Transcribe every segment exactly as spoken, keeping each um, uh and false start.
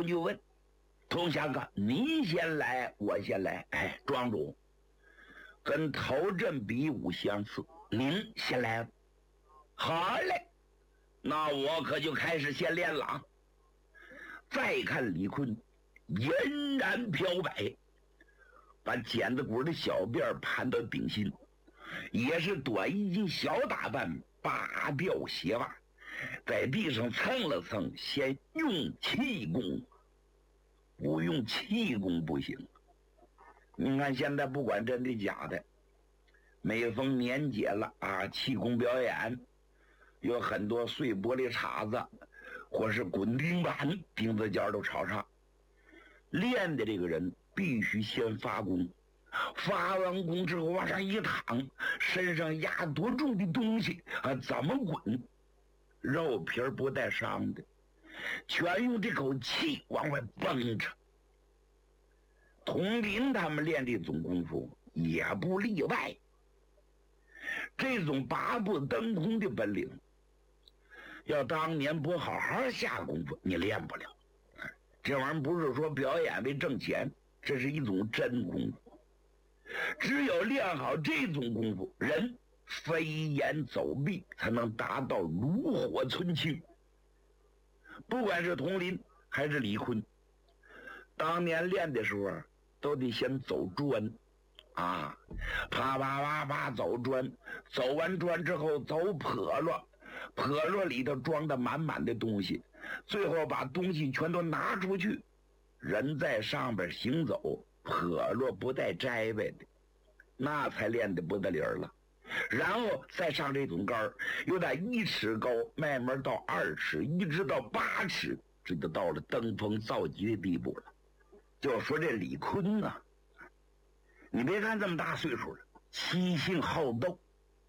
就问童相公，你先来，我先来。哎，庄主跟头阵比武相似，您先来。好嘞，那我可就开始先练了。再看李逵，嫣然飘摆，把剪子骨的小辫盘到顶心，也是短衣襟小打扮，拔掉鞋袜，在地上蹭了蹭，先用气功。不用气功不行。你看现在不管真的假的，每逢年节了啊，气功表演有很多碎玻璃碴子或是滚钉板钉子尖都朝上。练的这个人必须先发功，发完功之后往上一躺，身上压多重的东西啊，怎么滚，肉皮不带伤的，全用这口气往外蹦着。佟林他们练这种功夫也不例外，这种八步登空的本领，要当年不好好下功夫，你练不了。这玩意儿不是说表演为挣钱，这是一种真功夫。只有练好这种功夫，人飞檐走壁，才能达到炉火纯青。不管是佟林还是李逵，当年练的时候都得先走砖啊，啪啪啪啪走砖，走完砖之后走笸箩，笸箩里头装的满满的东西，最后把东西全都拿出去，人在上边行走，笸箩不带摘呗的，那才练得不得了了。然后再上这种杆儿，有点一尺高，慢慢到二尺，一直到八尺，这就到了登峰造极的地步了。就说这李逵啊，你别看这么大岁数了，气性好斗，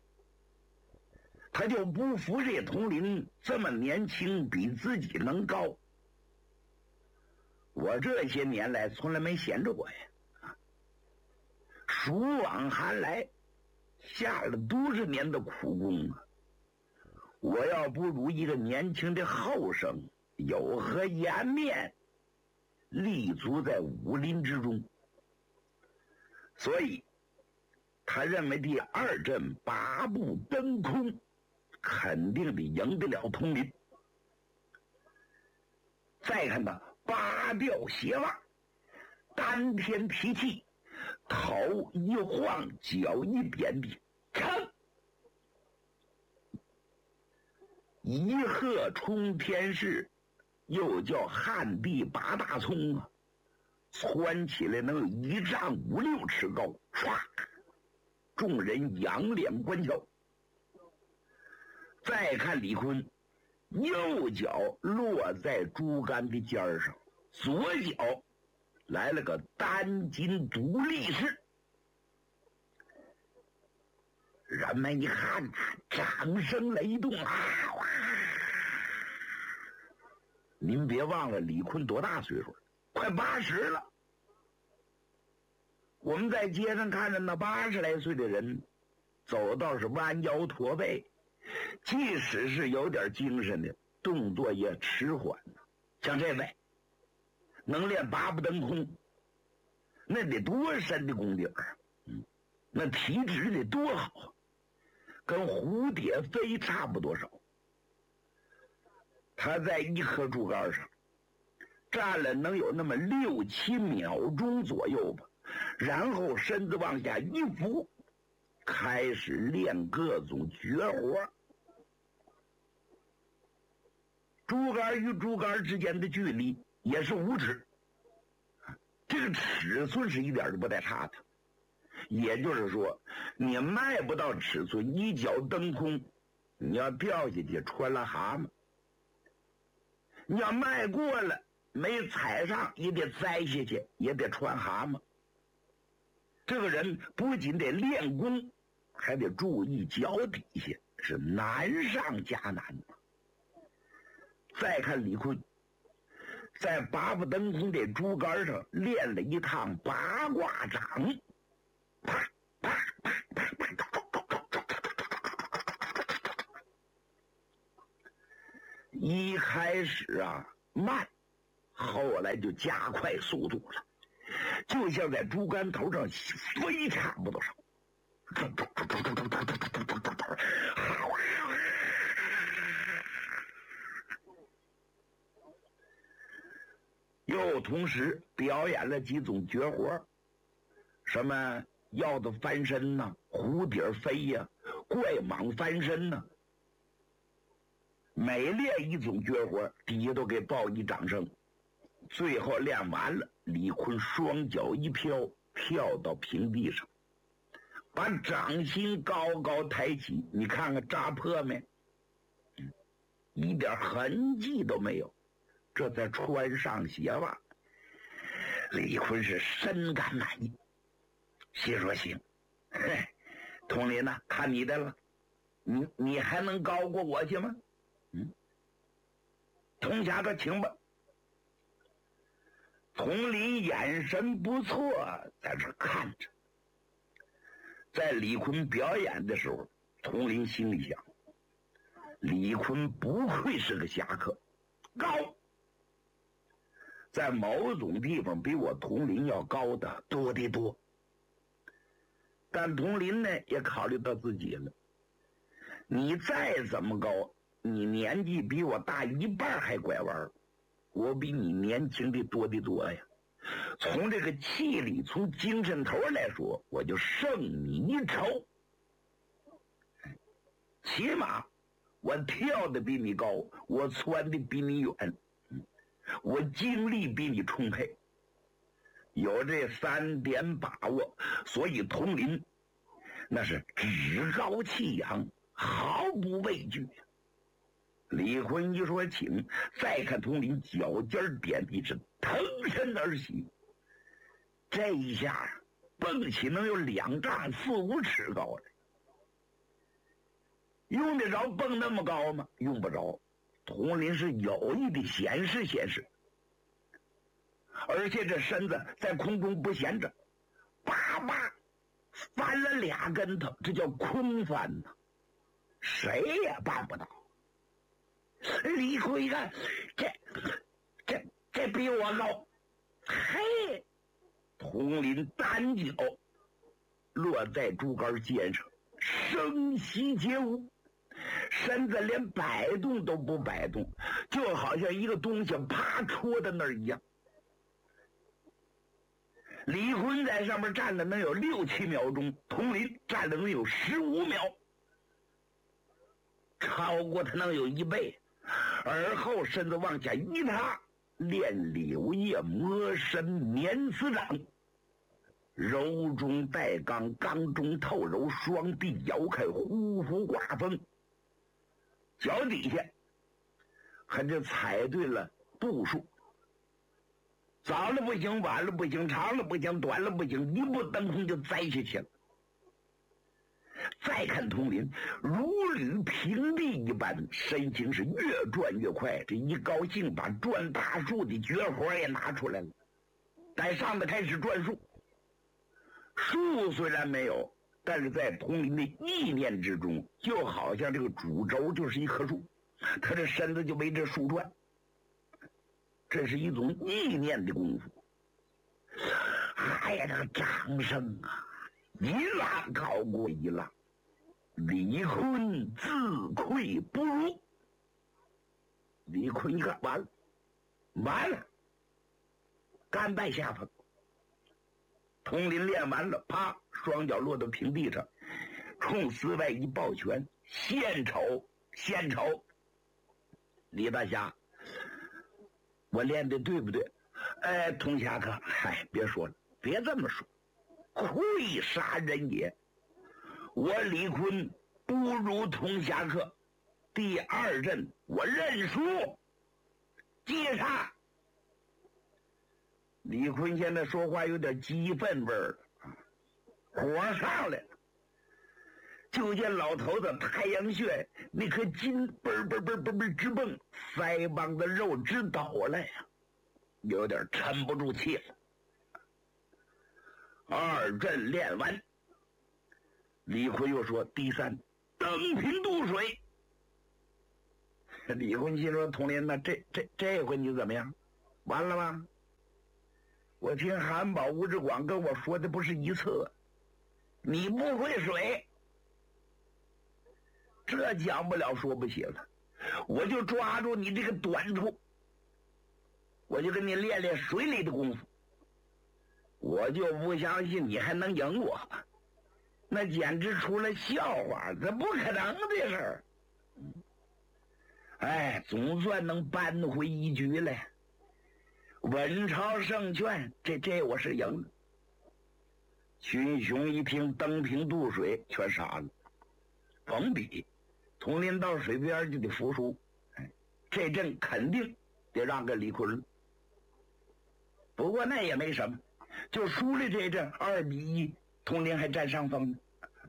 他就不服这佟林这么年轻，比自己能高。我这些年来从来没闲着过呀，啊，暑往寒来，下了多少年的苦功啊！我要不如一个年轻的后生，有何颜面立足在武林之中？所以他认为第二阵八步登空肯定得赢得了佟林。再看他拔掉鞋袜，丹田提气，头一晃，脚一点地，看一鹤冲天式，又叫旱地拔大葱啊，窜起来能有一丈五六尺高，唰，众人仰脸观瞧。再看李逵，右脚落在竹竿的尖上，左脚来了个单筋独立式。人们一看啊，掌声雷动啊！哇！您别忘了李逵多大岁数了，快八十了。我们在街上看着那八十来岁的人，走道是弯腰驼背，即使是有点精神的，动作也迟缓。像这位能练八步登空，那得多深的功底儿，嗯，那体质得多好，跟蝴蝶飞差不多少。他在一棵竹竿上站了能有那么六七秒钟左右吧，然后身子往下一伏，开始练各种绝活。竹竿与竹竿之间的距离也是五尺，这个尺寸是一点都不带差的。也就是说，你迈不到尺寸，一脚蹬空，你要掉下去穿了蛤蟆；你要迈过了，没踩上也得栽下去，也得穿蛤蟆。这个人不仅得练功，还得注意脚底下，是难上加难。再看李逵，在八步登空这竹竿上练了一趟八卦掌，啪啪啪啪啪，一开始啊慢， 后来就加快速度了，就像在竹竿头上飞差不多少。又同时表演了几种绝活，什么鹞子翻身呐、啊，蝴蝶飞呀、啊，怪蟒翻身呐、啊。每练一种绝活，底下都给报以掌声。最后练完了，李逵双脚一飘，跳到平地上，把掌心高高抬起，你看看扎破没？嗯，一点痕迹都没有。这才穿上鞋袜，李逵是深感满意，心说行，嘿，佟林呐、啊，看你的了，你你还能高过我去吗？嗯，佟侠客请吧。佟林眼神不错，在这看着。在李逵表演的时候，佟林心里想，李逵不愧是个侠客，高，在某种地方比我佟林要高的多得多。但佟林呢也考虑到自己了，你再怎么高，你年纪比我大一半还拐弯，我比你年轻的多得多呀。从这个气力，从精神头来说，我就胜你一筹。起码我跳的比你高，我窜的比你远，我精力比你充沛，有这三点把握，所以佟林那是趾高气扬，毫不畏惧。李逵一说请，再看佟林脚尖点地，是腾身而起，这一下蹦起能有两丈四五尺高了。用得着蹦那么高吗？用不着。佟林是有意的显示显示，而且这身子在空中不闲着，叭叭翻了俩跟头，这叫空翻呐，谁也办不到。李逵一看，这这这比我高，嘿！佟林单脚落在竹竿尖上，声息皆无，身子连摆动都不摆动，就好像一个东西啪戳在那儿一样。李逵在上面站了能有六七秒钟，佟林站了能有十五秒，超过他能有一倍。而后身子往下一踏，练柳叶磨身碾丝掌，柔中带刚，刚中透柔，双臂摇开，呼呼刮风。脚底下还就踩对了步数，早了不行，晚了不行，长了不行，短了不行，一步登空就栽下去了。再看佟林如履平地一般，身形是越转越快，这一高兴把转大树的绝活也拿出来了，在上面开始转树。树虽然没有，但是在佟林的意念之中，就好像这个主轴就是一棵树，他这身子就围着树转，这是一种意念的功夫。哎呀，这个掌声啊，一浪高过一浪，李逵自愧不如。李逵一看，完了，完了，甘拜下风。佟林练完了，啪，双脚落到平地上，冲司外一抱拳，献丑，献丑。李大侠，我练的对不对？哎，佟侠客，嗨，别说了，别这么说，会杀人也。我李逵不如佟侠客，第二阵我认输，接杀。李逵现在说话有点激愤味儿，火上来了。就见老头子太阳穴那颗筋嘣嘣嘣嘣嘣直蹦，腮帮子肉直抖了呀，有点沉不住气了。二阵练完，李逵又说第三登平渡水。李逵心说佟林，那这这这回你怎么样？ 完了吗？我听韩宝吴志广跟我说的不是一次，你不会水，这讲不了说不起了，我就抓住你这个短处，我就跟你练练水里的功夫，我就不相信你还能赢我，那简直出了笑话，这不可能的事儿。哎，总算能扳回一局来，稳操胜券，这这我是赢了。群雄一听登平渡水，全傻了，甭比，佟林到水边就得服输，哎，这阵肯定得让给李逵了。不过那也没什么，就输了这阵二比一，佟林还占上风呢。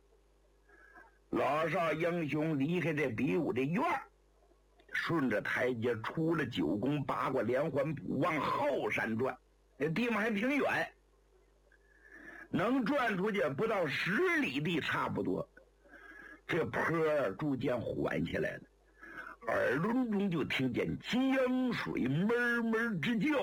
老少英雄离开这比武的院儿，顺着台阶出了九宫八卦连环谱，往后山转，那地方还挺远，能转出去不到十里地差不多。这坡儿逐渐缓下来了，耳轮中就听见江水闷闷直叫。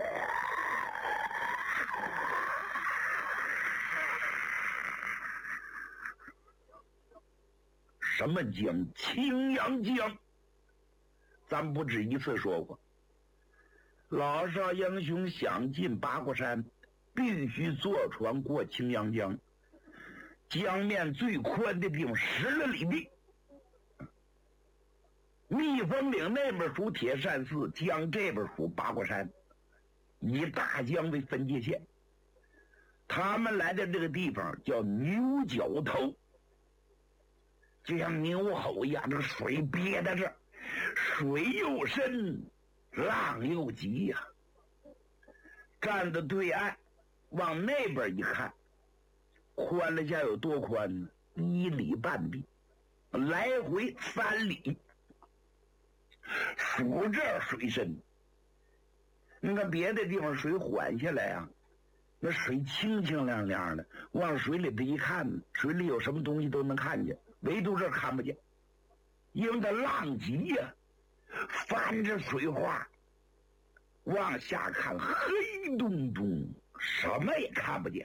什么江？青阳江。咱不止一次说过，老少英雄想进八卦山，必须坐船过青阳江。江面最宽的地方十来里地，蜜蜂岭那边属铁扇寺，江这边属八卦山，以大江为分界线。他们来的这个地方叫牛角头，就像牛吼一样，这个水憋在这儿，水又深，浪又急呀、啊。站在对岸，往那边一看，宽了下有多宽呢？一里半地，来回三里。数这儿水深，你看别的地方水缓下来啊，那水清清亮亮的，往水里头一看，水里有什么东西都能看见，唯独这儿看不见，因为它浪急呀、啊，翻着水花，往下看黑洞洞，什么也看不见。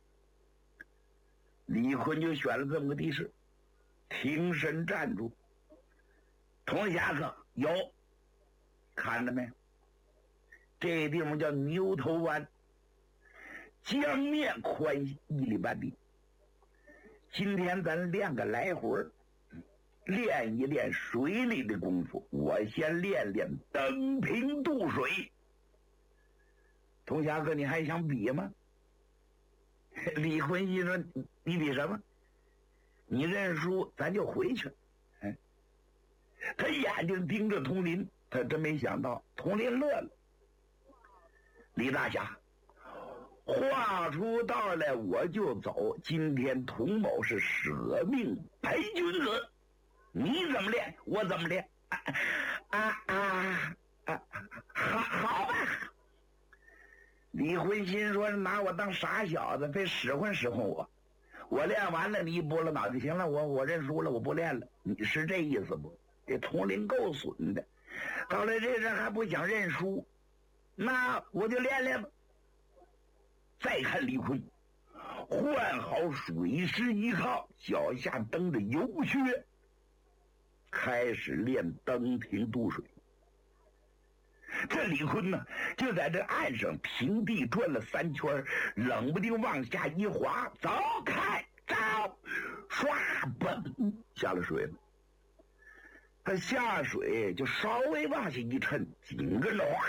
李逵就选了这么个地势，挺身站住。同侠客有看着没？这地方叫牛头湾，江面宽一里半地。今天咱练个来回，练一练水里的功夫。我先练练登平渡水。同侠客，你还想比吗？李逵一说：“你比什么？你认输，咱就回去。”哎，他眼睛盯着佟林，他真没想到，佟林乐了。李大侠，话出道来我就走。今天佟某是舍命陪君子，你怎么练，我怎么练。啊啊啊啊！好，好吧。李逵心说：“拿我当傻小子，非使唤使唤我。我练完了，你一拨了脑袋，行了，我我认输了，我不练了。你是这意思不？”这佟林够损的，到了这阵还不想认输，那我就练练吧。再看李逵，换好水师一靠，脚下蹬着油靴，开始练登平渡水。这李逵呢，就在这岸上平地转了三圈，冷不丁往下一滑，走开，走，唰，嘣，下了水了。他下水就稍微往下一沉，紧跟着哗，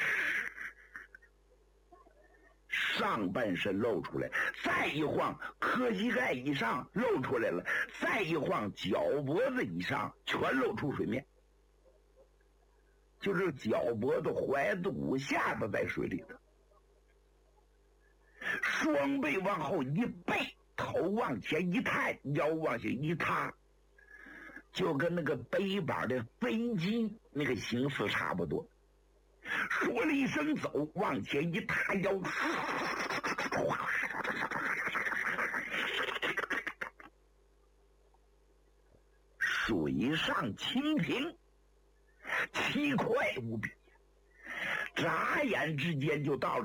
上半身露出来，再一晃，磕膝盖以上露出来了，再一晃，脚脖子以上全露出水面。就是脚脖子、踝子骨、下巴在水里头，双背往后一背，头往前一探，腰往下一塌，就跟那个背板的飞机那个形似差不多。说了一声走，往前一塌腰，水上蜻蜓，奇快无比。 眨眼之间就到了。